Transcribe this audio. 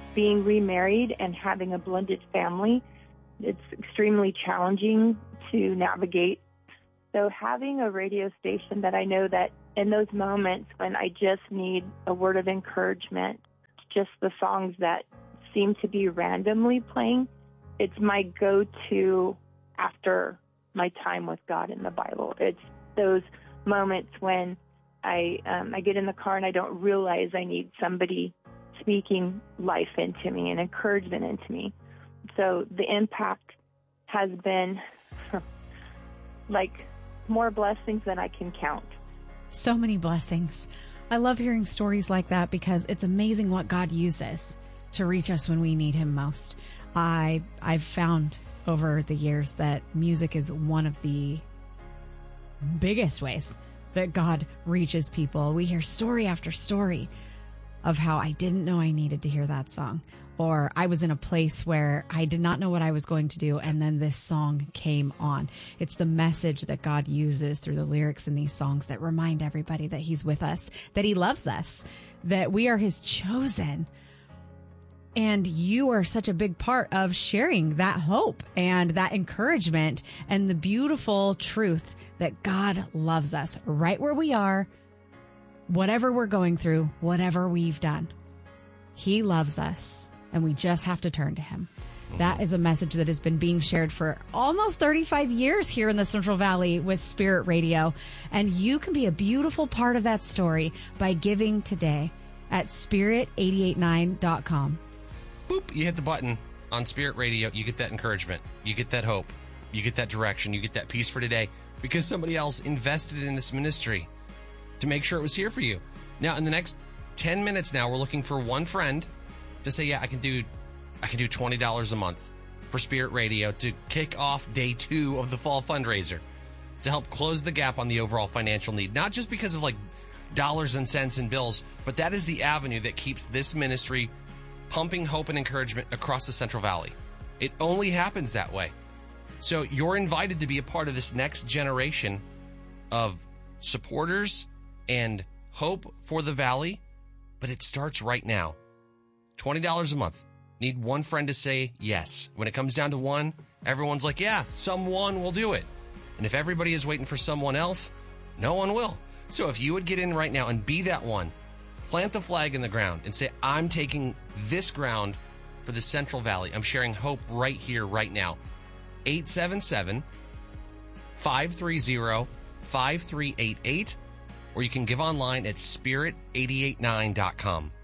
being remarried and having a blended family, it's extremely challenging to navigate. So having a radio station that I know that in those moments when I just need a word of encouragement, just the songs that seem to be randomly playing, it's my go-to after my time with God in the Bible. It's those moments when I get in the car and I don't realize I need somebody speaking life into me and encouragement into me. So the impact has been like more blessings than I can count. So many blessings. I love hearing stories like that because it's amazing what God uses to reach us when we need him most. I've found over the years that music is one of the biggest ways that God reaches people. We hear story after story of how I didn't know I needed to hear that song, or I was in a place where I did not know what I was going to do, and then this song came on. It's the message that God uses through the lyrics in these songs that remind everybody that he's with us, that he loves us, that we are his chosen. And you are such a big part of sharing that hope and that encouragement and the beautiful truth that God loves us right where we are, whatever we're going through, whatever we've done. He loves us, and we just have to turn to him. That is a message that has been being shared for almost 35 years here in the Central Valley with Spirit Radio. And you can be a beautiful part of that story by giving today at spirit889.com. Boop, you hit the button on Spirit Radio. You get that encouragement. You get that hope. You get that direction. You get that peace for today because somebody else invested in this ministry to make sure it was here for you. Now, in the next 10 minutes now, we're looking for one friend to say, yeah, I can do $20 a month for Spirit Radio to kick off day 2 of the fall fundraiser to help close the gap on the overall financial need. Not just because of like dollars and cents and bills, but that is the avenue that keeps this ministry pumping hope and encouragement across the Central Valley. It only happens that way. So you're invited to be a part of this next generation of supporters and hope for the Valley, but it starts right now. $20 a month. Need one friend to say yes. When it comes down to one, everyone's like, yeah, someone will do it. And if everybody is waiting for someone else, no one will. So if you would get in right now and be that one, plant the flag in the ground and say, I'm taking this ground for the Central Valley. I'm sharing hope right here, right now. 877-530-5388, or you can give online at spirit889.com.